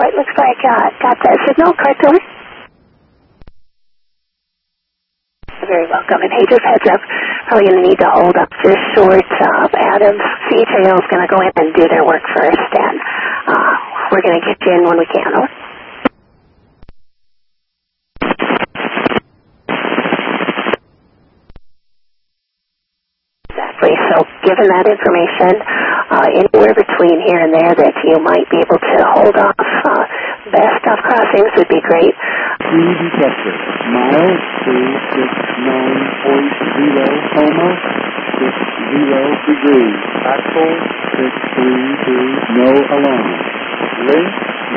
It looks like got the signal, correct, over? Very welcome. And hey, just heads up, probably going to need to hold up this short. Adams CHAO is going to go in and do their work first, and we're going to get you in when we can, over. Exactly. So given that information, anywhere between here and there that you might be able to hold off best off crossings would be great. Tree detector, mile 269.0, Coma, 60 degrees. Axel, 632, no alarm. Link,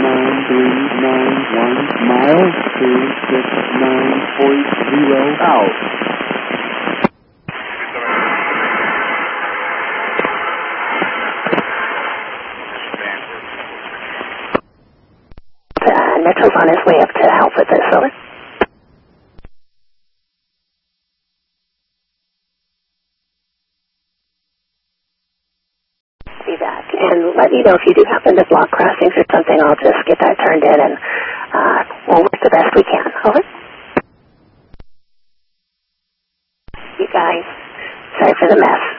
9391, mile 269.0, out. Mitchell's on his way up to help with this, over. Be back. And let me know if you do happen to block crossings or something. I'll just get that turned in, and we'll work the best we can. Over. You guys, sorry for the mess.